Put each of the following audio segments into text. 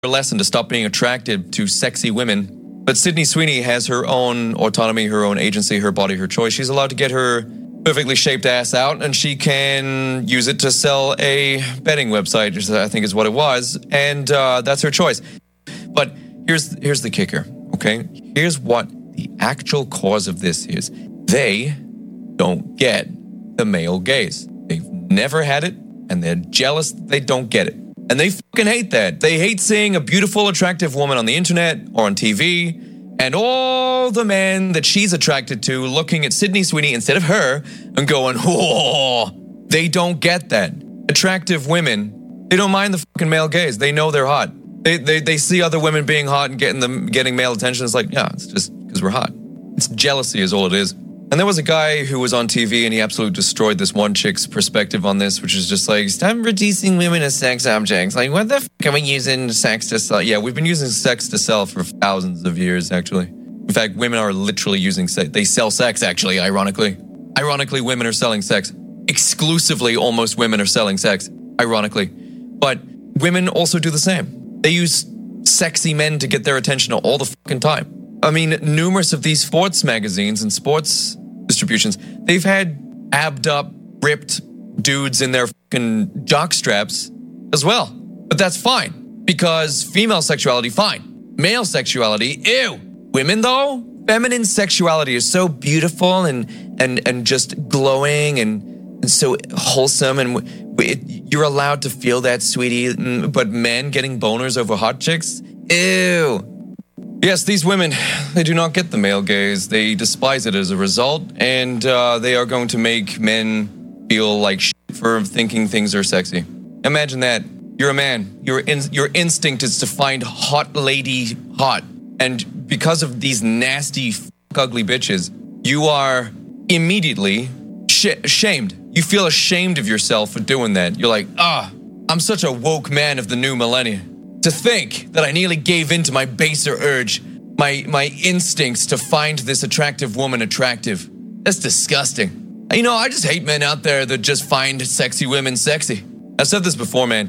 her lesson to stop being attracted to sexy women. But Sydney Sweeney has her own autonomy, her own agency, her body, her choice. She's allowed to get her perfectly shaped ass out, and she can use it to sell a betting website, which I think is what it was, and that's her choice. But here's the kicker, okay? Here's what the actual cause of this is. They don't get the male gaze. They've never had it, and they're jealous that they don't get it. And they fucking hate that. They hate seeing a beautiful, attractive woman on the internet or on TV, and all the men that she's attracted to looking at Sydney Sweeney instead of her and going, oh, they don't get that. Attractive women, they don't mind the fucking male gaze. They know they're hot. They see other women being hot and getting male attention. It's like, yeah, it's just because we're hot. It's jealousy is all it is. And there was a guy who was on TV and he absolutely destroyed this one chick's perspective on this, which is just like, stop reducing women as sex objects. Like, what the fuck are we using sex to sell? Yeah, we've been using sex to sell for thousands of years, actually. In fact, women are literally using sex. They sell sex, actually, ironically. Ironically, women are selling sex. Exclusively, almost women are selling sex, ironically. But women also do the same. They use sexy men to get their attention all the fucking time. I mean, numerous of these sports magazines and sports distributions, they've had abbed up, ripped dudes in their fucking jock straps as well. But that's fine, because female sexuality, fine. Male sexuality, ew. Women, though, feminine sexuality is so beautiful and just glowing and so wholesome, and you're allowed to feel that, sweetie. But men getting boners over hot chicks, ew. Yes, these women, they do not get the male gaze. They despise it as a result, and they are going to make men feel like shit for thinking things are sexy. Imagine that. You're a man. Your instinct is to find hot lady hot, and because of these nasty, ugly bitches, you are immediately shamed. You feel ashamed of yourself for doing that. You're like, I'm such a woke man of the new millennia. To think that I nearly gave in to my baser urge, my instincts to find this attractive woman attractive. That's disgusting. You know, I just hate men out there that just find sexy women sexy. I've said this before, man.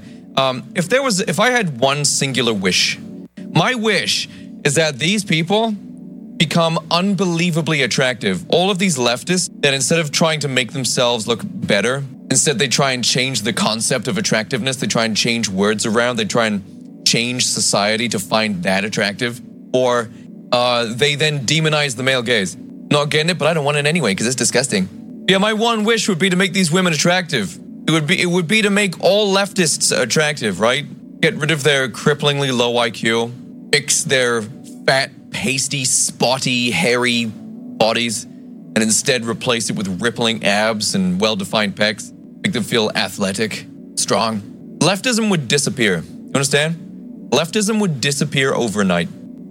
If I had one singular wish, my wish is that these people become unbelievably attractive. All of these leftists that instead of trying to make themselves look better, instead they try and change the concept of attractiveness. They try and change words around. They try and change society to find that attractive, or they then demonize the male gaze. Not getting it, but I don't want it anyway because it's disgusting. Yeah, my one wish would be to make these women attractive. It would be to make all leftists attractive, right? Get rid of their cripplingly low IQ, fix their fat, pasty, spotty, hairy bodies, and instead replace it with rippling abs and well-defined pecs. Make them feel athletic, strong. Leftism would disappear. You understand? Leftism would disappear overnight.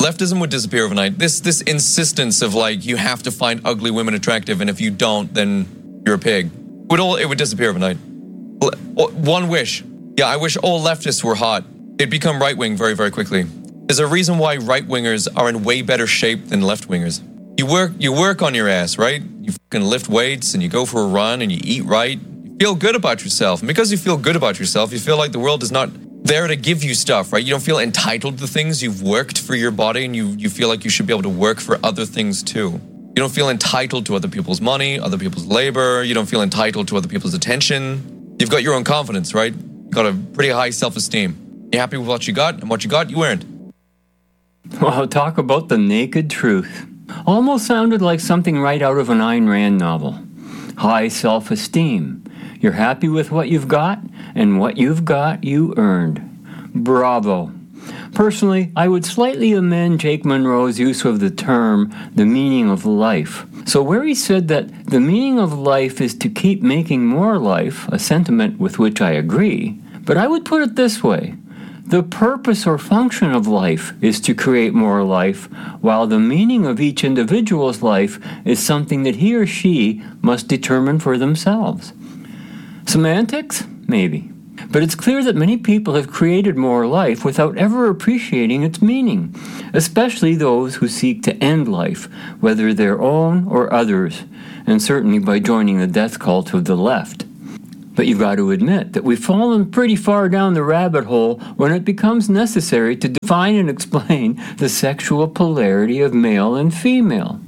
This insistence of like, you have to find ugly women attractive, and if you don't, then you're a pig. It would disappear overnight. One wish. Yeah, I wish all leftists were hot. They'd become right-wing very, very quickly. There's a reason why right-wingers are in way better shape than left-wingers. You work on your ass, right? You fucking lift weights, and you go for a run, and you eat right. You feel good about yourself. And because you feel good about yourself, you feel like the world is not there to give you stuff, right? You don't feel entitled to things. You've worked for your body, and you feel like you should be able to work for other things too. You don't feel entitled to other people's money, other people's labor. You don't feel entitled to other people's attention. You've got your own confidence, right? You've got a pretty high self-esteem. You're happy with what you got, and what you got, you earned. Well, talk about the naked truth. Almost sounded like something right out of an Ayn Rand novel. High self-esteem. You're happy with what you've got, and what you've got, you earned. Bravo. Personally, I would slightly amend Jake Monroe's use of the term, the meaning of life. So where he said that the meaning of life is to keep making more life, a sentiment with which I agree, but I would put it this way. The purpose or function of life is to create more life, while the meaning of each individual's life is something that he or she must determine for themselves. Semantics? Maybe. But it's clear that many people have created more life without ever appreciating its meaning, especially those who seek to end life, whether their own or others, and certainly by joining the death cult of the left. But you've got to admit that we've fallen pretty far down the rabbit hole when it becomes necessary to define and explain the sexual polarity of male and female.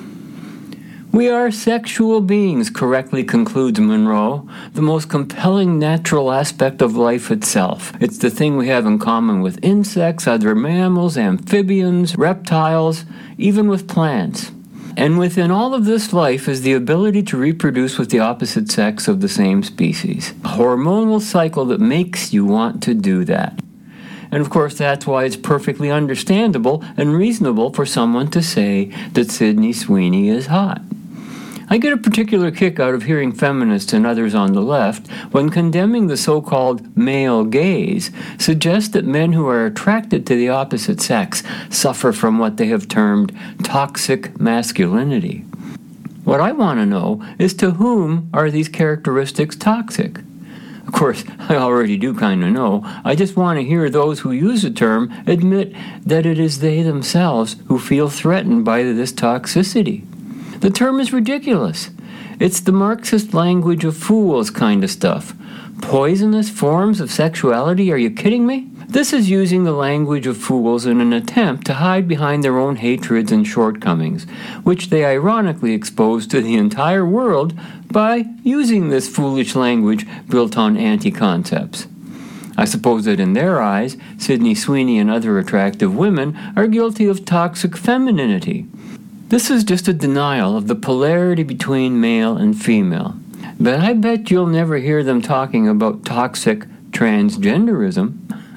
We are sexual beings, correctly concludes Monroe, the most compelling natural aspect of life itself. It's the thing we have in common with insects, other mammals, amphibians, reptiles, even with plants. And within all of this life is the ability to reproduce with the opposite sex of the same species. A hormonal cycle that makes you want to do that. And of course, that's why it's perfectly understandable and reasonable for someone to say that Sydney Sweeney is hot. I get a particular kick out of hearing feminists and others on the left, when condemning the so-called male gaze, suggest that men who are attracted to the opposite sex suffer from what they have termed toxic masculinity. What I want to know is, to whom are these characteristics toxic? Of course, I already do kind of know. I just want to hear those who use the term admit that it is they themselves who feel threatened by this toxicity. The term is ridiculous. It's the Marxist language of fools kind of stuff. Poisonous forms of sexuality? Are you kidding me? This is using the language of fools in an attempt to hide behind their own hatreds and shortcomings, which they ironically expose to the entire world by using this foolish language built on anti-concepts. I suppose that in their eyes, Sydney Sweeney and other attractive women are guilty of toxic femininity. This is just a denial of the polarity between male and female. But I bet you'll never hear them talking about toxic transgenderism.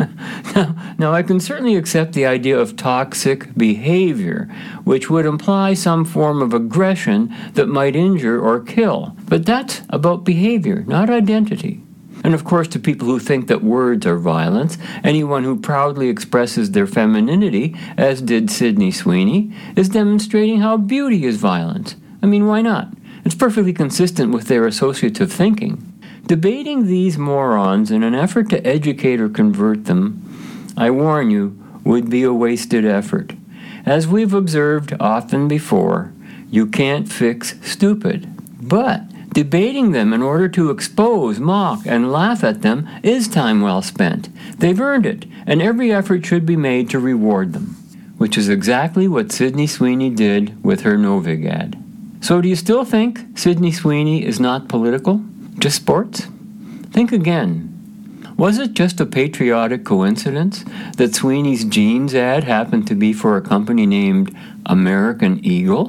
Now, I can certainly accept the idea of toxic behavior, which would imply some form of aggression that might injure or kill. But that's about behavior, not identity. And of course, to people who think that words are violence, anyone who proudly expresses their femininity, as did Sydney Sweeney, is demonstrating how beauty is violence. I mean, why not? It's perfectly consistent with their associative thinking. Debating these morons in an effort to educate or convert them, I warn you, would be a wasted effort. As we've observed often before, you can't fix stupid. But debating them in order to expose, mock, and laugh at them is time well spent. They've earned it, and every effort should be made to reward them, which is exactly what Sydney Sweeney did with her Novig ad. So do you still think Sydney Sweeney is not political? Just sports? Think again. Was it just a patriotic coincidence that Sweeney's jeans ad happened to be for a company named American Eagle?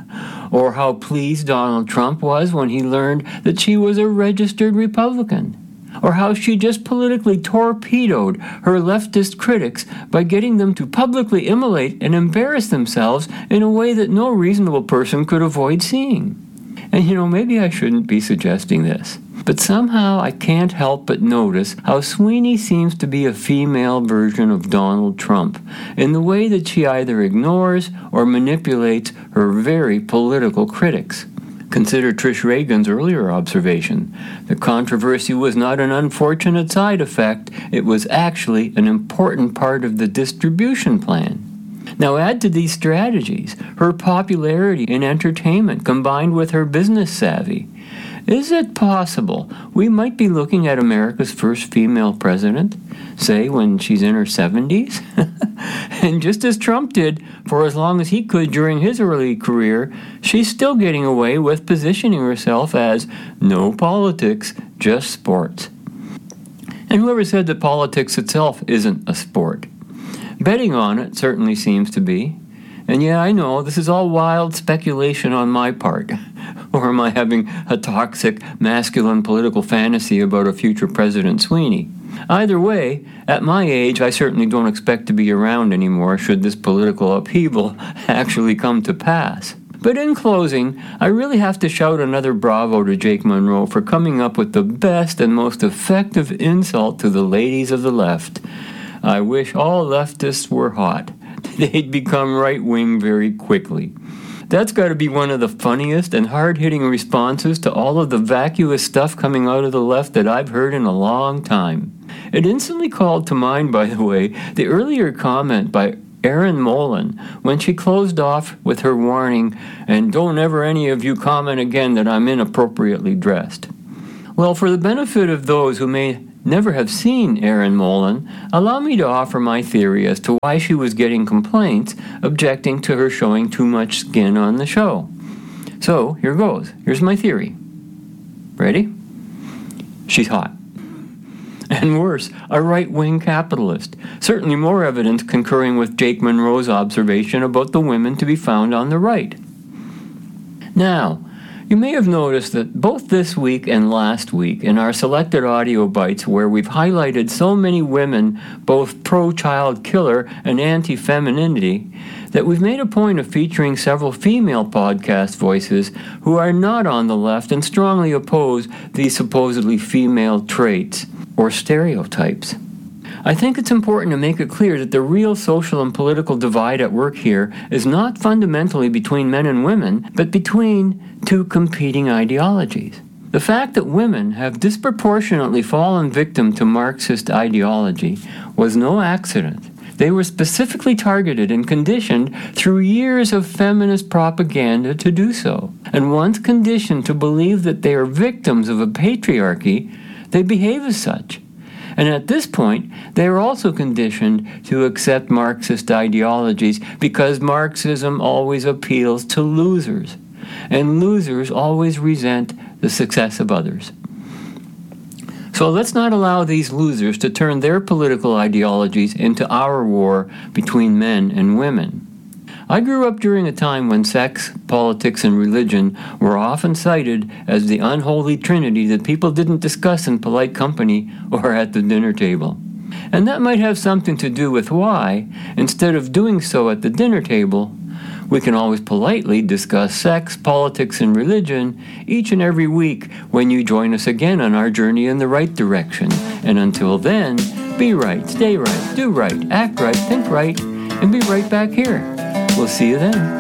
Or how pleased Donald Trump was when he learned that she was a registered Republican? Or how she just politically torpedoed her leftist critics by getting them to publicly immolate and embarrass themselves in a way that no reasonable person could avoid seeing? And maybe I shouldn't be suggesting this, but somehow I can't help but notice how Sweeney seems to be a female version of Donald Trump in the way that she either ignores or manipulates her very political critics. Consider Trish Reagan's earlier observation. The controversy was not an unfortunate side effect, it was actually an important part of the distribution plan. Now add to these strategies her popularity in entertainment combined with her business savvy. Is it possible we might be looking at America's first female president, say when she's in her 70s? And just as Trump did for as long as he could during his early career, she's still getting away with positioning herself as no politics, just sports. And whoever said that politics itself isn't a sport? Betting on it certainly seems to be. And yeah, I know, this is all wild speculation on my part. Or am I having a toxic, masculine political fantasy about a future President Sweeney? Either way, at my age, I certainly don't expect to be around anymore should this political upheaval actually come to pass. But in closing, I really have to shout another bravo to Jake Monroe for coming up with the best and most effective insult to the ladies of the left. I wish all leftists were hot. They'd become right-wing very quickly. That's got to be one of the funniest and hard-hitting responses to all of the vacuous stuff coming out of the left that I've heard in a long time. It instantly called to mind, by the way, the earlier comment by Erin Molan when she closed off with her warning, "And don't ever any of you comment again that I'm inappropriately dressed." Well, for the benefit of those who may never have seen Erin Molan, allow me to offer my theory as to why she was getting complaints objecting to her showing too much skin on the show. So, here goes. Here's my theory. Ready? She's hot. And worse, a right-wing capitalist. Certainly more evidence concurring with Jake Monroe's observation about the women to be found on the right. Now, you may have noticed that both this week and last week in our selected audio bites where we've highlighted so many women, both pro-child killer and anti-femininity, that we've made a point of featuring several female podcast voices who are not on the left and strongly oppose these supposedly female traits or stereotypes. I think it's important to make it clear that the real social and political divide at work here is not fundamentally between men and women, but between two competing ideologies. The fact that women have disproportionately fallen victim to Marxist ideology was no accident. They were specifically targeted and conditioned through years of feminist propaganda to do so. And once conditioned to believe that they are victims of a patriarchy, they behave as such. And at this point, they are also conditioned to accept Marxist ideologies because Marxism always appeals to losers, and losers always resent the success of others. So let's not allow these losers to turn their political ideologies into our war between men and women. I grew up during a time when sex, politics, and religion were often cited as the unholy trinity that people didn't discuss in polite company or at the dinner table. And that might have something to do with why, instead of doing so at the dinner table, we can always politely discuss sex, politics, and religion each and every week when you join us again on our journey in the right direction. And until then, be right, stay right, do right, act right, think right, and be right back here. We'll see you then.